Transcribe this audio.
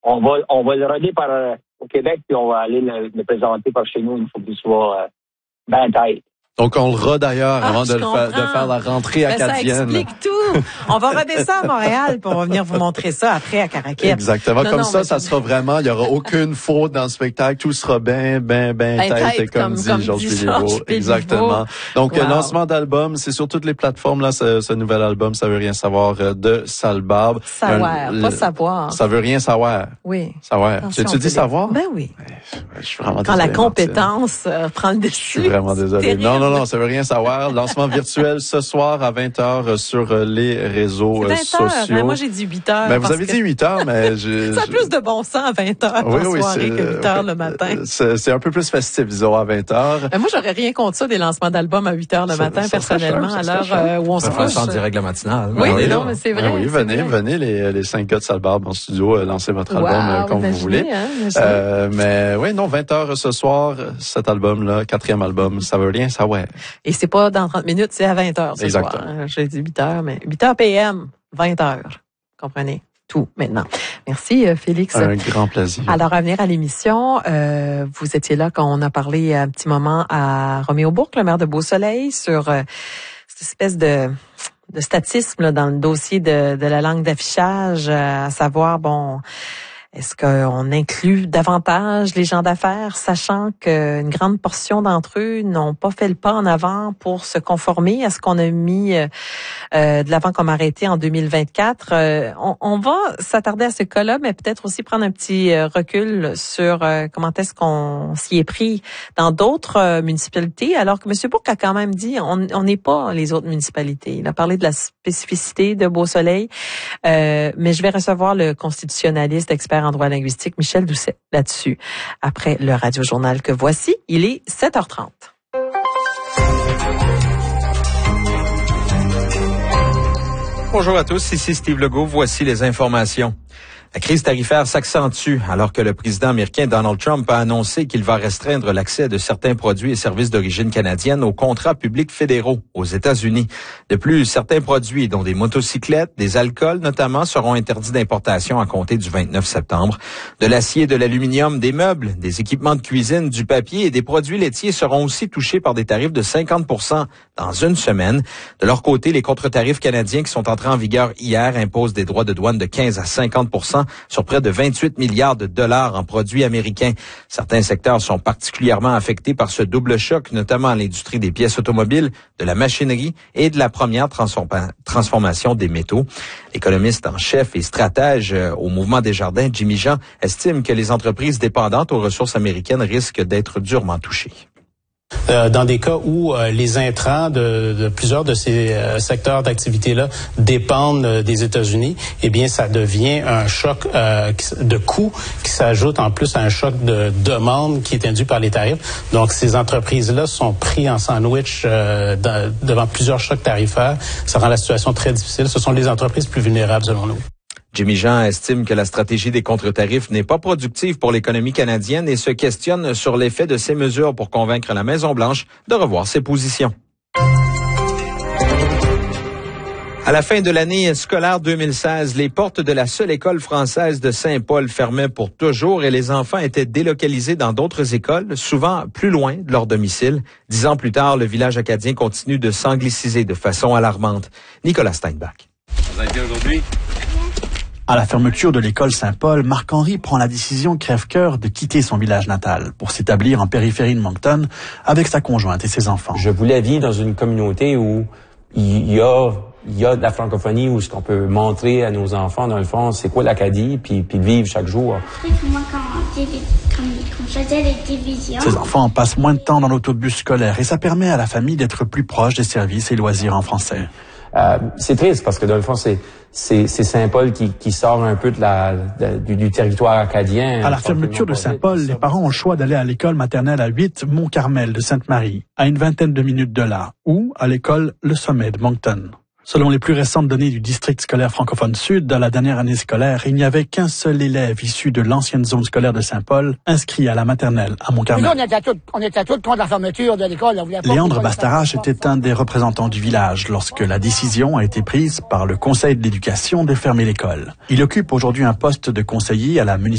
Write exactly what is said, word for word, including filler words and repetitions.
on va, on va le roder par euh, au Québec, puis on va aller le, le présenter par chez nous une fois qu'il soit euh, bien tête. Donc, on le rode d'ailleurs ah, avant de, le fa- de faire la rentrée ben, acadienne. Ça explique tout. On va roder ça à Montréal pour on va venir vous montrer ça après à Caraquette. Exactement. Non, comme non, ça, ça sera vraiment, il n'y aura aucune faute dans le spectacle. Tout sera bien, bien, bien ben, tête, tête, comme, comme dit comme Georges Péliveau. Exactement. Donc, wow. lancement d'album, c'est sur toutes les plateformes, là, ce, ce nouvel album, Ça veut rien savoir de Sale Barbe. Savoir, Un, pas savoir. Ça veut rien savoir. Oui. Savoir. Tu, tu dis savoir? Ben oui. Je suis vraiment Quand désolé, la compétence euh, prend le dessus. Je suis vraiment désolé. Non, non, non, ça veut rien savoir. Lancement virtuel ce soir à vingt heures sur les réseaux vingt sociaux. Ben, moi, j'ai dit huit heures. Ben, vous avez que... dit huit heures, mais je... ça a plus de bon sens à vingt heures oui, en oui, soirée c'est... que huit heures le matin. C'est, c'est un peu plus festif, disons, à vingt heures. Ben, moi, j'aurais rien contre ça, des lancements d'albums à huit heures le ça, matin, ça personnellement, à l'heure euh, où on se couche. En direct la matinale. Oui, oui, non, mais c'est vrai. Ben oui, venez, vrai. venez, les, les cinq gars de Sale Barbe en studio, euh, lancez votre album wow, euh, comme vous voulez. Hein, euh, mais oui, non, vingt heures ce soir, cet album-là, quatrième album, ça veut rien savoir. Et c'est pas dans trente minutes, c'est à vingt heures ce Exactement. soir. J'ai dit huit heures, mais huit heures P M, vingt heures. Comprenez? Tout maintenant. Merci Félix. Un grand plaisir. Alors à venir à l'émission, euh, vous étiez là quand on a parlé un petit moment à Roméo Bourque, le maire de Beau-Soleil, sur euh, cette espèce de de statisme là, dans le dossier de, de la langue d'affichage, euh, à savoir bon. Est-ce qu'on inclut davantage les gens d'affaires, sachant qu'une grande portion d'entre eux n'ont pas fait le pas en avant pour se conformer à ce qu'on a mis euh, de l'avant comme arrêté en deux mille vingt-quatre? Euh, on, on va s'attarder à ce cas-là, mais peut-être aussi prendre un petit recul sur euh, comment est-ce qu'on s'y est pris dans d'autres euh, municipalités, alors que M. Bourque a quand même dit on n'est pas les autres municipalités. Il a parlé de la spécificité de Beau-Soleil, euh, mais je vais recevoir le constitutionnaliste expert en droit linguistique, Michel Doucet, là-dessus. Après le radio-journal que voici, il est sept heures trente. Bonjour à tous, ici Steve Legault, voici les informations. La crise tarifaire s'accentue alors que le président américain Donald Trump a annoncé qu'il va restreindre l'accès de certains produits et services d'origine canadienne aux contrats publics fédéraux aux États-Unis. De plus, certains produits, dont des motocyclettes, des alcools notamment, seront interdits d'importation à compter du vingt-neuf septembre. De l'acier, de l'aluminium, des meubles, des équipements de cuisine, du papier et des produits laitiers seront aussi touchés par des tarifs de cinquante pour cent dans une semaine. De leur côté, les contre-tarifs canadiens qui sont entrés en vigueur hier imposent des droits de douane de quinze à cinquante pour cent sur près de vingt-huit milliards de dollars en produits américains. Certains secteurs sont particulièrement affectés par ce double choc, notamment l'industrie des pièces automobiles, de la machinerie et de la première transforma- transformation des métaux. L'économiste en chef et stratège au Mouvement Desjardins, Jimmy Jean, estime que les entreprises dépendantes aux ressources américaines risquent d'être durement touchées. Euh, dans des cas où euh, les intrants de, de plusieurs de ces euh, secteurs d'activité-là dépendent euh, des États-Unis, eh bien, ça devient un choc euh, de coûts qui s'ajoute en plus à un choc de demande qui est induit par les tarifs. Donc, ces entreprises-là sont prises en sandwich euh, dans, devant plusieurs chocs tarifaires. Ça rend la situation très difficile. Ce sont les entreprises plus vulnérables, selon nous. Jimmy Jean estime que la stratégie des contre-tarifs n'est pas productive pour l'économie canadienne et se questionne sur l'effet de ces mesures pour convaincre la Maison-Blanche de revoir ses positions. À la fin de l'année scolaire deux mille seize, les portes de la seule école française de Saint-Paul fermaient pour toujours et les enfants étaient délocalisés dans d'autres écoles, souvent plus loin de leur domicile. Dix ans plus tard, le village acadien continue de s'angliciser de façon alarmante. Nicolas Steinbach. Vous allez bien aujourd'hui? À la fermeture de l'école Saint-Paul, Marc-Henri prend la décision crève-cœur de quitter son village natal pour s'établir en périphérie de Moncton avec sa conjointe et ses enfants. Je voulais vivre dans une communauté où il y a, il y a de la francophonie, où ce qu'on peut montrer à nos enfants, dans le fond, c'est quoi l'Acadie, puis, puis vivre chaque jour. Moi, quand, quand, quand je faisais les divisions... Ces enfants passent moins de temps dans l'autobus scolaire et ça permet à la famille d'être plus proche des services et loisirs en français. Euh, c'est triste parce que dans le fond, c'est c'est, c'est Saint-Paul qui, qui sort un peu de la de, du, du territoire acadien. À la fermeture de Saint-Paul, les parents ont le choix d'aller à l'école maternelle à huit Mont-Carmel de Sainte-Marie, à une vingtaine de minutes de là, ou à l'école Le Sommet de Moncton. Selon les plus récentes données du district scolaire francophone sud, dans la dernière année scolaire, il n'y avait qu'un seul élève issu de l'ancienne zone scolaire de Saint-Paul inscrit à la maternelle à Mont-Carmel. Nous, on était tous, on était tous contre la fermeture de l'école. Léandre Bastarache était un des représentants du village lorsque la décision a été prise par le Conseil de l'éducation de fermer l'école. Il occupe aujourd'hui un poste de conseiller à la municipalité